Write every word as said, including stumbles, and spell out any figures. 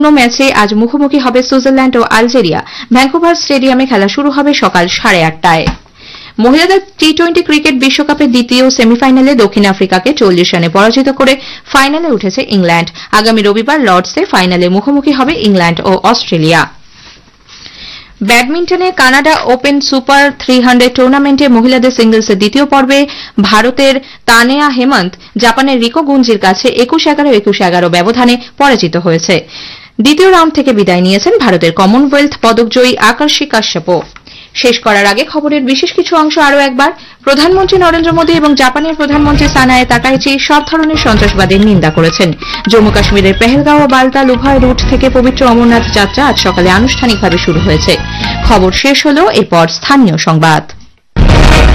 ম্যাচে আজ মুখোমুখি হবে সুইজারল্যান্ড ও আলজেরিয়া। ভ্যাঙ্কুভার স্টেডিয়ামে খেলা শুরু হবে সকাল সাড়ে আটটায়। মহিলাদের টি টোয়েন্টি ক্রিকেট বিশ্বকাপের দ্বিতীয় সেমিফাইনালে দক্ষিণ আফ্রিকাকে চল্লিশ রানে পরাজিত করে ফাইনালে উঠেছে ইংল্যান্ড। আগামী রবিবার লর্ডসে ফাইনালে মুখোমুখি হবে ইংল্যান্ড ও Australia. ব্যাডমিন্টনে Canada open super three hundred টুর্নামেন্টে মহিলাদের সিঙ্গলসের দ্বিতীয় পর্বে ভারতের তানেয়া হেমন্ত জাপানের রিকো গুঞ্জির কাছে একুশ এগারো একুশ এগারো ব্যবধানে পরাজিত হয়েছে। দ্বিতীয় রাউন্ড থেকে বিদায় নিয়েছেন ভারতের কমনওয়েলথ পদকজয়ী আকার্ষী কাশ্যপও। শেষ করার আগে খবরের বিশেষ কিছু অংশ আরও একবার। প্রধানমন্ত্রী নরেন্দ্র মোদী এবং জাপানের প্রধানমন্ত্রী সানায়ে তাকাইচি সব ধরনের সন্ত্রাসবাদের নিন্দা করেছেন। জম্মু কাশ্মীরের পেহেলগাঁও ও বালতাল উভয় রুট থেকে পবিত্র অমরনাথ যাত্রা আজ সকালে আনুষ্ঠানিকভাবে শুরু হয়েছে। খবর শেষ হল, এরপর স্থানীয় সংবাদ।